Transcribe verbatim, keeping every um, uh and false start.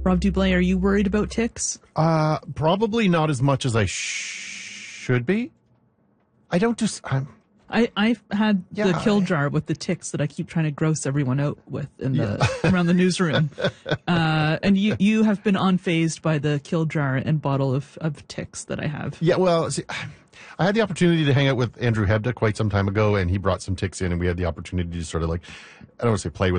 Rob Dublin, are you worried about ticks? Uh, probably not as much as I sh- should be. I don't just... I'm, I, I've had Yeah, the kill I- jar with the ticks that I keep trying to gross everyone out with in the around the newsroom. Uh, and you, you have been unfazed by the kill jar and bottle of, of ticks that I have. Yeah, well, see, I had the opportunity to hang out with Andrew Hebda quite some time ago, and he brought some ticks in, and we had the opportunity to sort of like, I don't want to say play with